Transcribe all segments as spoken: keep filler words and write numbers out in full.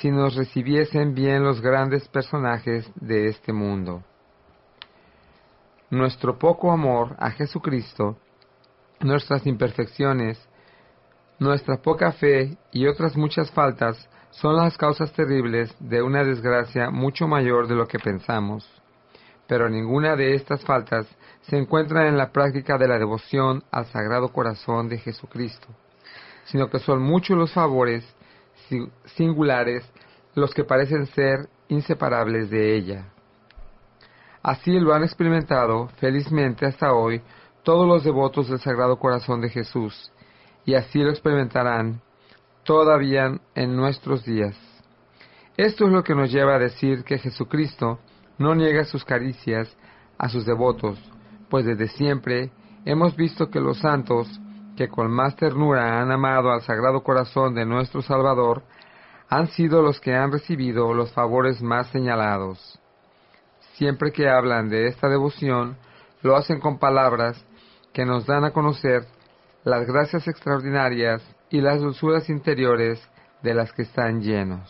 si nos recibiesen bien los grandes personajes de este mundo. Nuestro poco amor a Jesucristo, nuestras imperfecciones, nuestra poca fe y otras muchas faltas son las causas terribles de una desgracia mucho mayor de lo que pensamos. Pero ninguna de estas faltas se encuentra en la práctica de la devoción al Sagrado Corazón de Jesucristo, sino que son muchos los favores singulares los que parecen ser inseparables de ella. Así lo han experimentado felizmente hasta hoy todos los devotos del Sagrado Corazón de Jesús, y así lo experimentarán todavía en nuestros días. Esto es lo que nos lleva a decir que Jesucristo no niega sus caricias a sus devotos, pues desde siempre hemos visto que los santos, que con más ternura han amado al Sagrado Corazón de nuestro Salvador, han sido los que han recibido los favores más señalados. Siempre que hablan de esta devoción, lo hacen con palabras que nos dan a conocer las gracias extraordinarias y las dulzuras interiores de las que están llenos.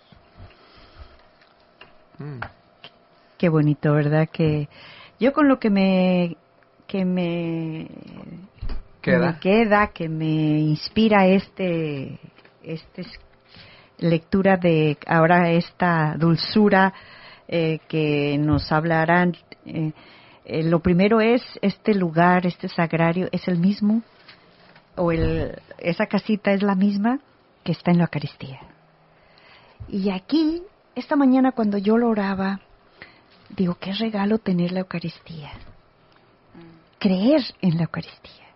Mm. Qué bonito, ¿verdad? Que yo con lo que me que me queda, me queda que me inspira este este lectura de ahora esta dulzura eh, que nos hablarán. Eh, eh, lo primero es este lugar, este sagrario, es el mismo, o el, esa casita es la misma que está en la Eucaristía. Y aquí, esta mañana cuando yo lo oraba, digo, qué regalo tener la Eucaristía. Creer en la Eucaristía.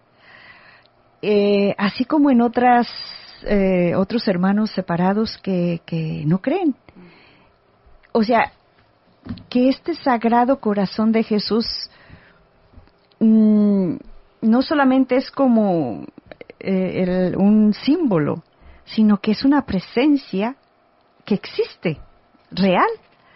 Eh, así como en otras eh, otros hermanos separados que, que no creen. O sea, que este Sagrado Corazón de Jesús mmm, no solamente es como eh, el, un símbolo, sino que es una presencia que existe, real.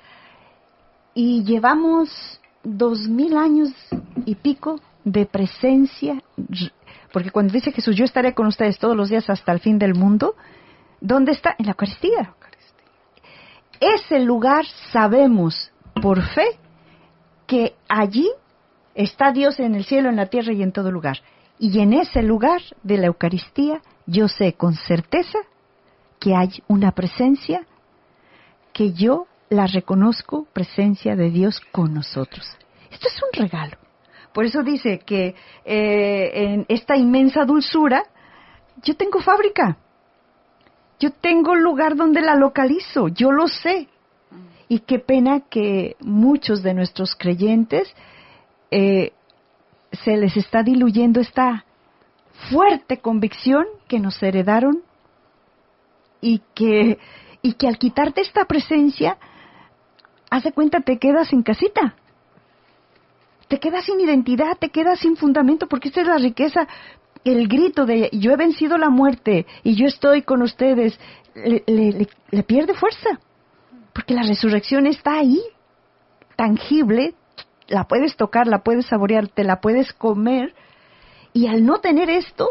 Y llevamos dos mil años y pico de presencia, porque cuando dice Jesús, yo estaré con ustedes todos los días hasta el fin del mundo, ¿dónde está? En la Eucaristía. Ese lugar sabemos por fe que allí está Dios en el cielo, en la tierra y en todo lugar. Y en ese lugar de la Eucaristía yo sé con certeza que hay una presencia que yo la reconozco, presencia de Dios con nosotros. Esto es un regalo. Por eso dice que eh, en esta inmensa dulzura yo tengo fábrica. Yo tengo lugar donde la localizo, yo lo sé. Y qué pena que muchos de nuestros creyentes eh, se les está diluyendo esta fuerte convicción que nos heredaron y que, y que al quitarte esta presencia, haz de cuenta, te quedas sin casita. Te quedas sin identidad, te quedas sin fundamento, porque esta es la riqueza. El grito de yo he vencido la muerte y yo estoy con ustedes, le, le, le, le pierde fuerza. Porque la resurrección está ahí, tangible, la puedes tocar, la puedes saborear, te la puedes comer. Y al no tener esto,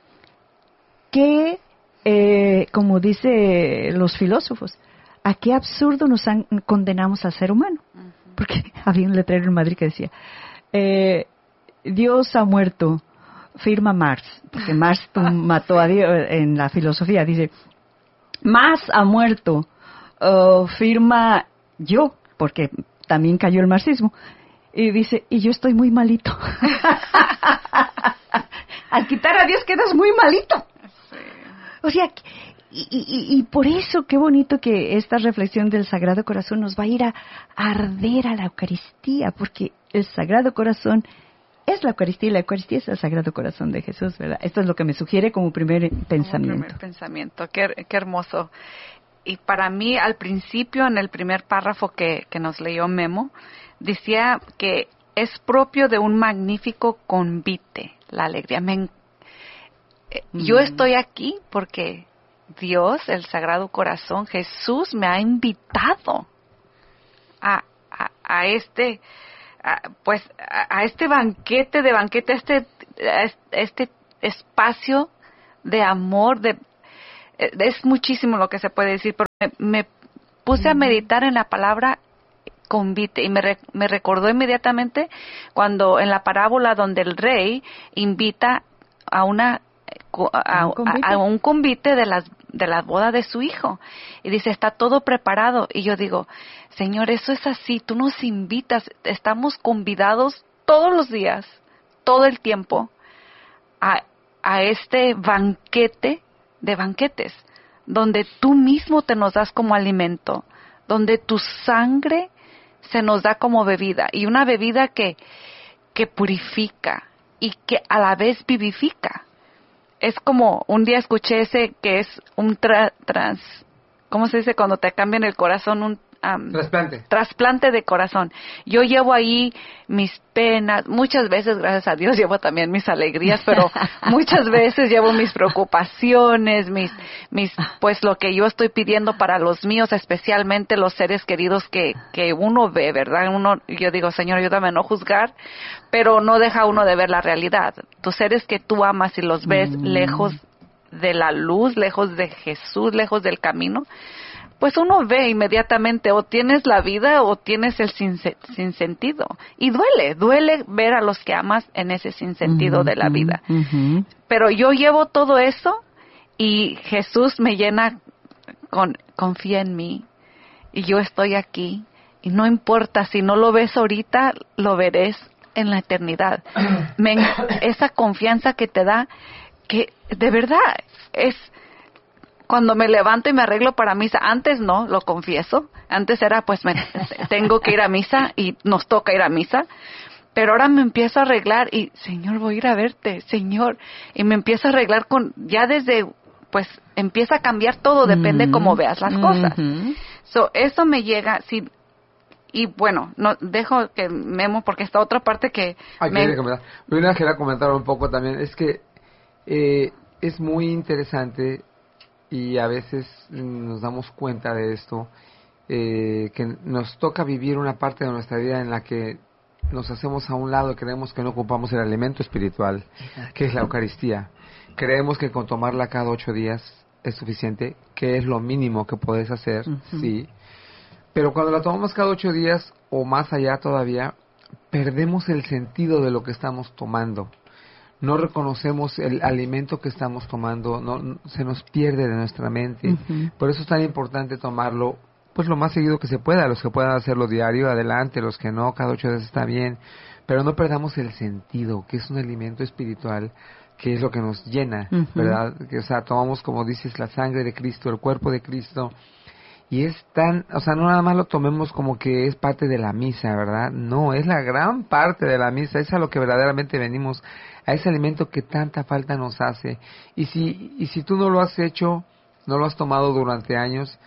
que, eh, como dicen los filósofos, ¿a qué absurdo nos han, condenamos al ser humano? Uh-huh. Porque había un letrero en Madrid que decía, eh, Dios ha muerto, firma Marx, porque Marx mató a Dios en la filosofía, dice, Marx ha muerto, uh, firma yo, porque también cayó el marxismo, y dice, y yo estoy muy malito. Al quitar a Dios quedas muy malito. Sí. O sea, y, y, y por eso qué bonito que esta reflexión del Sagrado Corazón nos va a ir a, a arder a la Eucaristía, porque el Sagrado Corazón es la Eucaristía y la Eucaristía es el Sagrado Corazón de Jesús, ¿verdad? Esto es lo que me sugiere como primer pensamiento. Como primer pensamiento, qué, qué hermoso. Y para mí, al principio, en el primer párrafo que, que nos leyó Memo, decía que es propio de un magnífico convite, la alegría. Me, mm. Yo estoy aquí porque Dios, el Sagrado Corazón, Jesús, me ha invitado a, a, a este... A, pues a, a este banquete de banquete, a este, a este espacio de amor, de es muchísimo lo que se puede decir, pero me, me puse a meditar en la palabra convite y me, re, me recordó inmediatamente cuando en la parábola donde el rey invita a una a, ¿Un convite? a, a un convite de las de la boda de su hijo y dice está todo preparado y yo digo Señor, eso es así, tú nos invitas, estamos convidados todos los días, todo el tiempo a, a este banquete de banquetes donde tú mismo te nos das como alimento, donde tu sangre se nos da como bebida, y una bebida que, que purifica y que a la vez vivifica. Es como, un día escuché ese que es un tra, trans, ¿cómo se dice cuando te cambian el corazón? Un um, trasplante. Trasplante de corazón. Yo llevo ahí mis penas, muchas veces, gracias a Dios, llevo también mis alegrías, pero muchas veces llevo mis preocupaciones, mis, mis, pues lo que yo estoy pidiendo para los míos, especialmente los seres queridos que, que uno ve, ¿verdad? Uno, yo digo, Señor, ayúdame a no juzgar, pero no deja uno de ver la realidad. Tus seres que tú amas y los ves mm. lejos de la luz, lejos de Jesús, lejos del camino, pues uno ve inmediatamente o tienes la vida o tienes el sin, sin sentido. Y duele, duele ver a los que amas en ese sinsentido uh-huh, de la vida. Uh-huh. Pero yo llevo todo eso y Jesús me llena con, confía en mí y yo estoy aquí. Y no importa, si no lo ves ahorita, lo verás en la eternidad. Me, esa confianza que te da, que de verdad es... Cuando me levanto y me arreglo para misa, antes no, lo confieso, antes era pues me, tengo que ir a misa y nos toca ir a misa, pero ahora me empiezo a arreglar y, Señor, voy a ir a verte, Señor, y me empiezo a arreglar con, ya desde, pues empieza a cambiar todo, depende mm-hmm. cómo veas las cosas. Mm-hmm. So, eso me llega, sí, y bueno, no dejo que Memo, porque esta otra parte que... Ay, me... comentar. Primero quería comentar un poco también, es que eh, es muy interesante... Y a veces nos damos cuenta de esto, eh, que nos toca vivir una parte de nuestra vida en la que nos hacemos a un lado y creemos que no ocupamos el alimento espiritual, Exacto. que es la Eucaristía. Creemos que con tomarla cada ocho días es suficiente, que es lo mínimo que puedes hacer, uh-huh. sí. Pero cuando la tomamos cada ocho días o más allá todavía, perdemos el sentido de lo que estamos tomando. No reconocemos el alimento que estamos tomando, no se nos pierde de nuestra mente. Uh-huh. Por eso es tan importante tomarlo pues lo más seguido que se pueda. Los que puedan hacerlo diario, adelante. Los que no, cada ocho días está bien. Pero no perdamos el sentido, que es un alimento espiritual, que es lo que nos llena, uh-huh. ¿verdad? Que, o sea, tomamos, como dices, la sangre de Cristo, el cuerpo de Cristo. Y es tan, o sea, no nada más lo tomemos como que es parte de la misa, ¿verdad? No, es la gran parte de la misa, es a lo que verdaderamente venimos, a ese alimento que tanta falta nos hace. Y si, y si tú no lo has hecho, no lo has tomado durante años,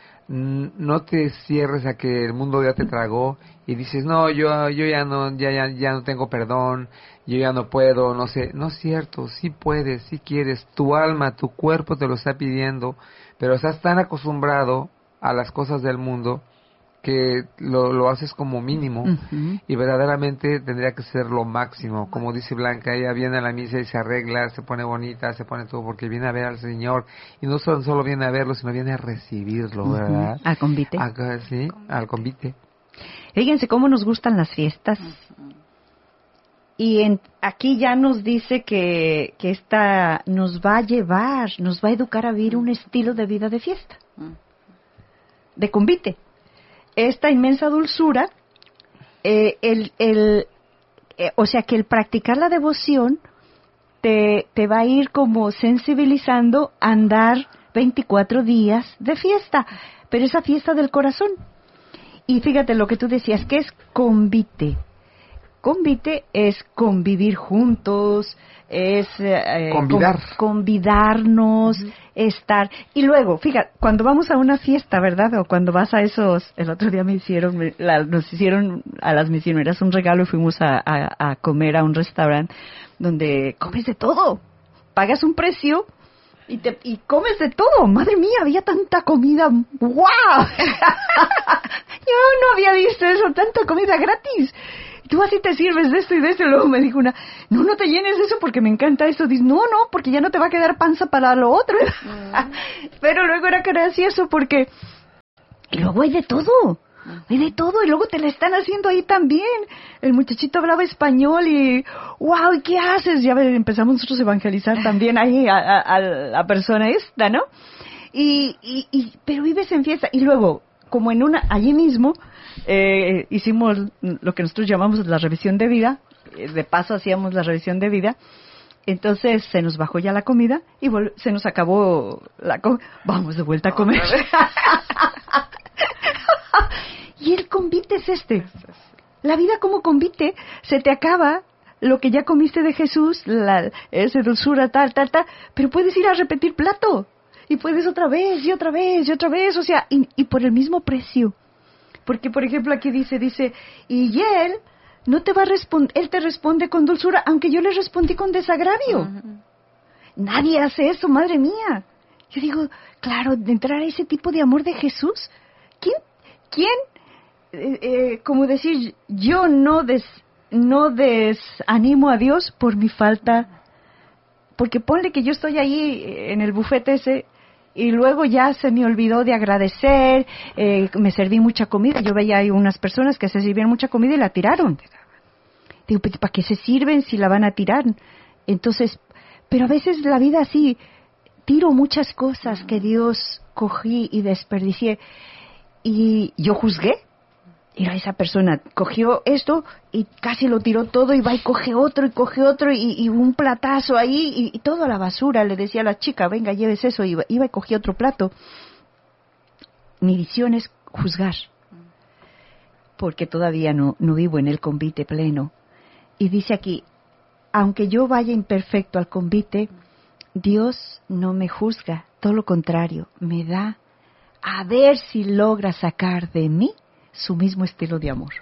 no te cierres a que el mundo ya te tragó y dices, no, yo, yo ya no, ya, ya, ya no tengo perdón, yo ya no puedo, no sé. No es cierto, sí puedes, sí quieres, tu alma, tu cuerpo te lo está pidiendo, pero estás tan acostumbrado a las cosas del mundo que lo, lo haces como mínimo uh-huh. y verdaderamente tendría que ser lo máximo. Como dice Blanca, ella viene a la misa y se arregla, se pone bonita, se pone todo porque viene a ver al Señor y no solo, solo viene a verlo, sino viene a recibirlo, uh-huh. ¿verdad? Al convite. A, sí, al convite. Fíjense cómo nos gustan las fiestas. Uh-huh. Y en, aquí ya nos dice que, que esta nos va a llevar, nos va a educar a vivir un estilo de vida de fiesta. Uh-huh. De convite. Esta inmensa dulzura, eh, el, el, eh, o sea que el practicar la devoción te, te va a ir como sensibilizando a andar veinticuatro días de fiesta, pero esa fiesta del corazón. Y fíjate lo que tú decías, que es convite. Convite es convivir juntos, es eh, Convidar. con, convidarnos, uh-huh. estar. Y luego, fíjate, cuando vamos a una fiesta, ¿verdad? O cuando vas a esos, el otro día me hicieron, me, la, nos hicieron a las misioneras un regalo y fuimos a, a, a comer a un restaurante donde comes de todo, pagas un precio y, te, y comes de todo. Madre mía, había tanta comida, ¡wow! Yo no había visto eso, tanta comida gratis. tú así te sirves de esto y de esto. Y luego me dijo una, no, no te llenes de eso porque me encanta eso. Dice, no, no, porque ya no te va a quedar panza para lo otro. Mm. Pero luego era gracioso porque, y luego hay de todo. Hay de todo, y luego te la están haciendo ahí también. El muchachito hablaba español y, wow, ¿y qué haces? Ya empezamos nosotros a evangelizar también ahí a, a, a la persona esta, ¿no? Y, y, y, pero vives en fiesta. Y luego, como en una, allí mismo, eh, hicimos lo que nosotros llamamos la revisión de vida. De paso hacíamos la revisión de vida. Entonces se nos bajó ya la comida y vol- se nos acabó la comida. Vamos de vuelta a comer. Y el convite es este. La vida como convite, se te acaba lo que ya comiste de Jesús, la, ese dulzura, tal, tal, tal, pero puedes ir a repetir plato. Y puedes otra vez, y otra vez, y otra vez, o sea, y, y por el mismo precio. Porque, por ejemplo, aquí dice, dice, y él no te va a responder, él te responde con dulzura, aunque yo le respondí con desagravio. Uh-huh. Nadie hace eso, madre mía. Yo digo, claro, de entrar a ese tipo de amor de Jesús, ¿quién, quién, eh, eh, como decir, yo no des, no desanimo a Dios por mi falta, porque ponle que yo estoy ahí en el bufete ese, y luego ya se me olvidó de agradecer, eh, me serví mucha comida, yo veía ahí unas personas que se sirvieron mucha comida y la tiraron. Digo, ¿para qué se sirven si la van a tirar? Entonces, pero a veces la vida así, tiro muchas cosas que Dios cogí y desperdicié, y yo juzgué. Y esa persona cogió esto y casi lo tiró todo y va y coge otro y coge otro y, y un platazo ahí y, y todo a la basura. Le decía a la chica, venga, lleves eso. Y iba, iba y cogía otro plato. Mi visión es juzgar, porque todavía no, no vivo en el convite pleno. Y dice aquí, aunque yo vaya imperfecto al convite, Dios no me juzga, todo lo contrario, me da a ver si logra sacar de mí su mismo estilo de amor.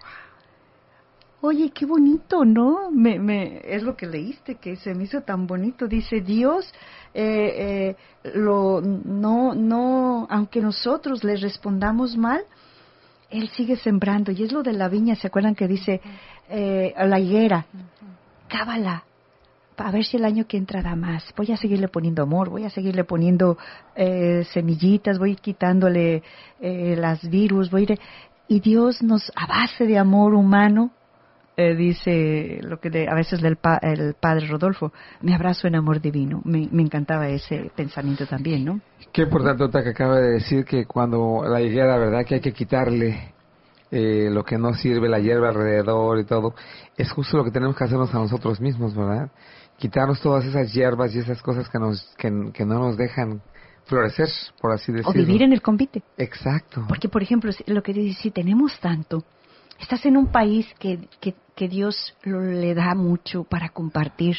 Oye, qué bonito, ¿no? Me, me, es lo que leíste, que se me hizo tan bonito. Dice, Dios, eh, eh, lo, no, no, aunque nosotros le respondamos mal, Él sigue sembrando. Y es lo de la viña, ¿se acuerdan que dice eh, la higuera? Cábala, a ver si el año que entra da más. Voy a seguirle poniendo amor, voy a seguirle poniendo eh, semillitas, voy quitándole eh, las virus, voy a ir... Y Dios nos, a base de amor humano, eh, dice lo que de, a veces del pa, el padre Rodolfo, me abrazo en amor divino. Me, me encantaba ese pensamiento también, ¿no? Qué importante otra que acaba de decir, que cuando la higuera, ¿verdad? Que hay que quitarle eh, lo que no sirve, la hierba alrededor y todo. Es justo lo que tenemos que hacernos a nosotros mismos, ¿verdad? Quitarnos todas esas hierbas y esas cosas que nos que, que no nos dejan florecer, por así decirlo. O vivir en el convite. Exacto. Porque, por ejemplo, lo que dice, si tenemos tanto, estás en un país que, que, que Dios lo, le da mucho para compartir.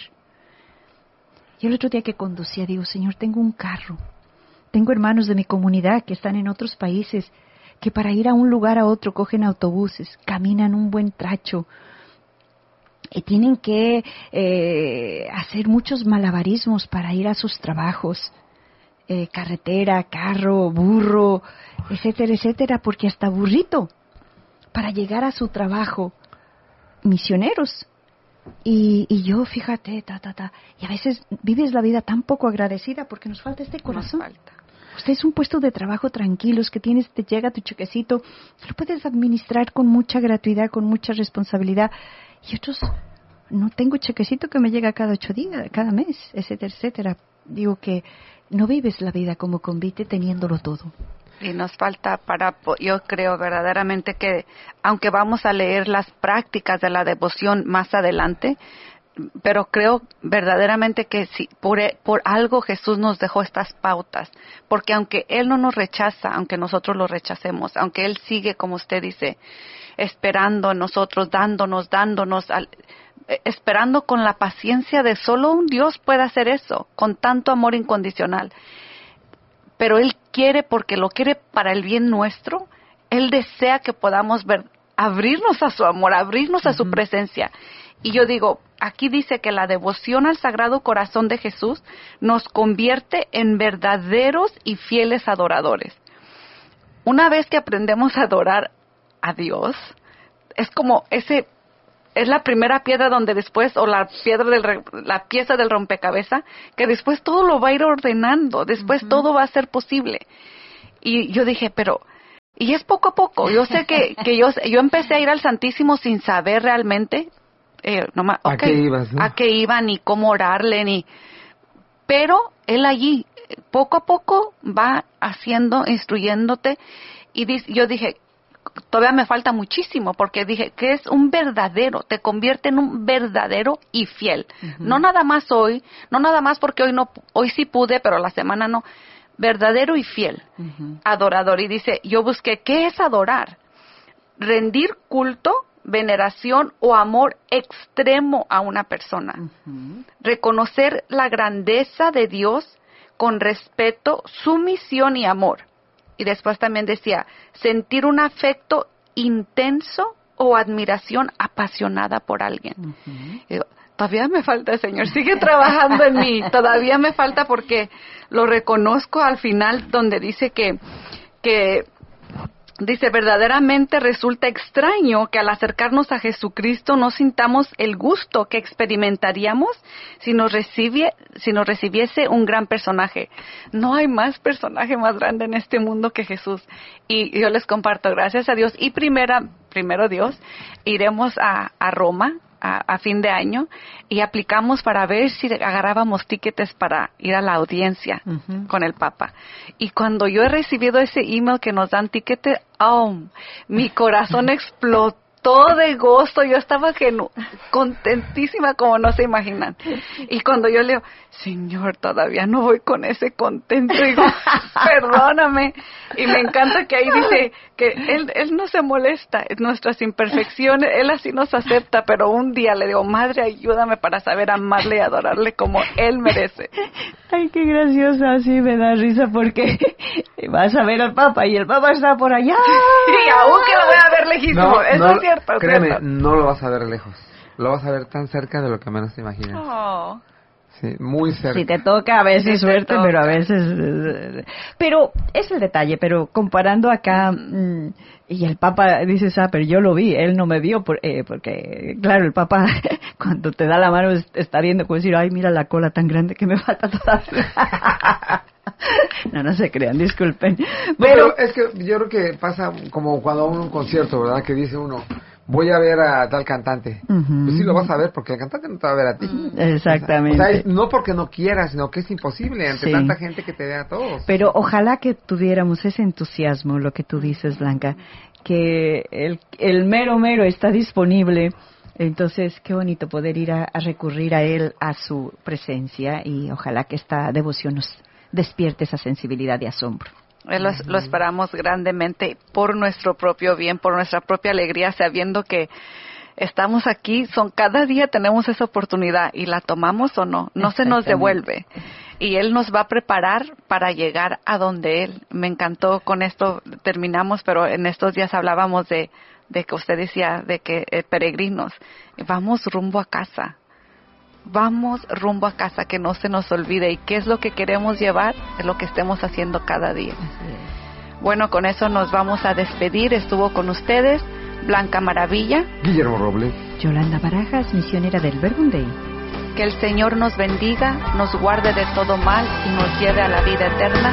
Yo el otro día que conducía, digo, Señor, tengo un carro. Tengo hermanos de mi comunidad que están en otros países, que para ir a un lugar a otro cogen autobuses, caminan un buen tracho, y tienen que eh, hacer muchos malabarismos para ir a sus trabajos. Eh, carretera, carro, burro, etcétera, etcétera, porque hasta burrito para llegar a su trabajo, misioneros. Y, y yo, fíjate, ta, ta, ta, y a veces vives la vida tan poco agradecida porque nos falta este corazón. Nos falta. Usted es un puesto de trabajo tranquilo, es que tienes, te llega tu chequecito, lo puedes administrar con mucha gratuidad, con mucha responsabilidad, y otros, no tengo chequecito que me llega cada ocho días, cada mes, etcétera, etcétera. Digo que no vives la vida como convite teniéndolo todo. Y nos falta para, yo creo verdaderamente que, aunque vamos a leer las prácticas de la devoción más adelante, pero creo verdaderamente que si por, por algo Jesús nos dejó estas pautas, porque aunque Él no nos rechaza, aunque nosotros lo rechacemos, aunque Él sigue, como usted dice, esperando en nosotros, dándonos, dándonos, al, esperando con la paciencia de solo un Dios puede hacer eso, con tanto amor incondicional. Pero Él quiere, porque lo quiere para el bien nuestro, Él desea que podamos ver, abrirnos a su amor, abrirnos uh-huh. a su presencia. Y yo digo, aquí dice que la devoción al Sagrado Corazón de Jesús nos convierte en verdaderos y fieles adoradores. Una vez que aprendemos a adorar a Dios, es como ese es la primera piedra donde después, o la piedra del, la pieza del rompecabezas, que después todo lo va a ir ordenando, después uh-huh. todo va a ser posible. Y yo dije, pero, y es poco a poco. Yo sé que, que yo, yo empecé a ir al Santísimo sin saber realmente, eh, nomás, okay, ¿a qué ibas? ¿No? A qué iba, ni cómo orarle, ni, pero él allí, poco a poco va haciendo, instruyéndote, y dice, yo dije, todavía me falta muchísimo, porque dije que es un verdadero, te convierte en un verdadero y fiel. Uh-huh. No nada más hoy, no nada más porque hoy no, hoy sí pude, pero la semana no. Verdadero y fiel, uh-huh. adorador. Y dice, yo busqué, ¿qué es adorar? Rendir culto, veneración o amor extremo a una persona. Uh-huh. Reconocer la grandeza de Dios con respeto, sumisión y amor. Y después también decía, sentir un afecto intenso o admiración apasionada por alguien. Uh-huh. Y digo, todavía me falta, Señor, sigue trabajando en mí, todavía me falta, porque lo reconozco al final donde dice que, que dice, verdaderamente resulta extraño que al acercarnos a Jesucristo no sintamos el gusto que experimentaríamos si nos recibe, si nos recibiese un gran personaje. No hay más personaje más grande en este mundo que Jesús. Y yo les comparto, gracias a Dios, y primera, primero Dios, iremos a, a Roma a, a fin de año y aplicamos para ver si agarrábamos tickets para ir a la audiencia uh-huh. con el Papa. Y cuando yo he recibido ese email que nos dan tickets, oh, mi corazón explotó de gozo. Yo estaba genu- contentísima como no se imaginan. Y cuando yo leo, Señor, todavía no voy con ese contento, digo, perdóname. Y me encanta que ahí dice que él, él no se molesta en nuestras imperfecciones, Él así nos acepta, pero un día le digo, Madre, ayúdame para saber amarle y adorarle como Él merece. Ay, qué graciosa, sí, me da risa porque vas a ver al Papa y el Papa está por allá. Sí, aunque lo voy a ver lejísimo, no, eso no, es cierto. Créeme, cierto. no lo vas a ver lejos, lo vas a ver tan cerca de lo que menos te imaginas. Oh. Sí, muy cerca. Si te toca, a veces sí, suerte, pero a veces... Pero es el detalle, pero comparando acá, mmm, y el Papa dice, ah, pero yo lo vi, él no me vio, por, eh, porque, claro, el Papa cuando te da la mano está viendo, como decir, ay, mira la cola tan grande que me falta todavía. No, no se crean, disculpen. No, pero, pero es que yo creo que pasa como cuando uno un concierto, ¿verdad? Que dice uno, voy a ver a tal cantante. Uh-huh. Pues sí lo vas a ver porque el cantante no te va a ver a ti. Exactamente. O sea, no porque no quieras, sino que es imposible ante sí. tanta gente que te vea a todos. Pero ojalá que tuviéramos ese entusiasmo, lo que tú dices, Blanca, que el, el mero mero está disponible. Entonces, qué bonito poder ir a, a recurrir a él, a su presencia, y ojalá que esta devoción nos despierte esa sensibilidad y asombro. Lo, lo esperamos grandemente por nuestro propio bien, por nuestra propia alegría, sabiendo que estamos aquí, son cada día tenemos esa oportunidad y la tomamos o no, no se nos devuelve. Y Él nos va a preparar para llegar a donde Él. Me encantó, con esto terminamos, pero en estos días hablábamos de, de que usted decía, de que eh, peregrinos, vamos rumbo a casa. Vamos rumbo a casa, que no se nos olvide. ¿Y qué es lo que queremos llevar? Es lo que estemos haciendo cada día. Bueno, con eso nos vamos a despedir. Estuvo con ustedes Blanca Maravilla, Guillermo Robles, Yolanda Barajas, misionera del Verbum Dei. Que el Señor nos bendiga, nos guarde de todo mal y nos lleve a la vida eterna.